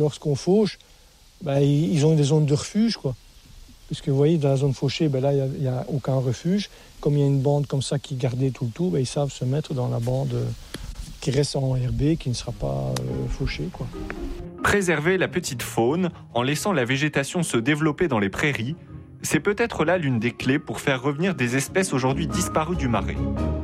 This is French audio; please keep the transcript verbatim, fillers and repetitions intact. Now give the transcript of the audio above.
lorsqu'on fauche, ben, ils ont des zones de refuge, quoi. Parce que vous voyez, dans la zone fauchée, ben là, il n'y a, a aucun refuge. Comme il y a une bande comme ça qui gardait tout le tour, ben, ils savent se mettre dans la bande euh, qui reste en herbe, qui ne sera pas euh, fauchée, quoi. Préserver la petite faune en laissant la végétation se développer dans les prairies, c'est peut-être là l'une des clés pour faire revenir des espèces aujourd'hui disparues du marais.